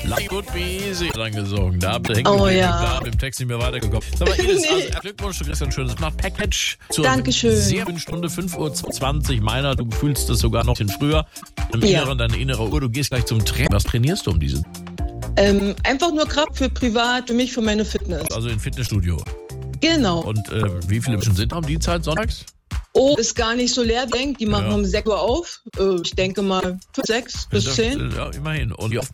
Life would be easy dran gesungen. Da habt ihr ja. mit dem Text nicht mehr weitergekommen. Sag mal, Ines, also Glückwunsch, du kriegst ein schönes Package zur Dankeschön. sehr schönen Stunde 5:20 Uhr. Meiner, du fühlst es sogar noch ein bisschen früher. Im Inneren, deine innere Uhr, du gehst gleich zum Training. Was trainierst du um diesen? Einfach nur Kraft für privat, für mich, für meine Fitness. Also im Fitnessstudio. Genau. Und wie viele Menschen sind da um die Zeit sonntags? Oh, ist gar nicht so leer, die machen um 6 Uhr auf. Ich denke mal 6 bis 10. Ja, immerhin. Und wie oft